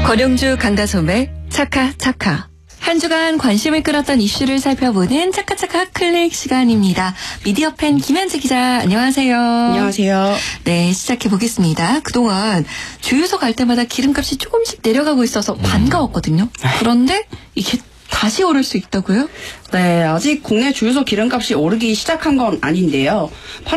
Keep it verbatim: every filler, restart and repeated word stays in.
권영주 강다솜의 차카차카. 한 주간 관심을 끌었던 이슈를 살펴보는 차카차카 클릭 시간입니다. 미디어 팬 김현지 기자, 안녕하세요. 안녕하세요. 네, 시작해 보겠습니다. 그동안 주유소 갈 때마다 기름값이 조금씩 내려가고 있어서 음. 반가웠거든요. 그런데 이게 다시 오를 수 있다고요? 네, 아직 국내 주유소 기름값이 오르기 시작한 건 아닌데요.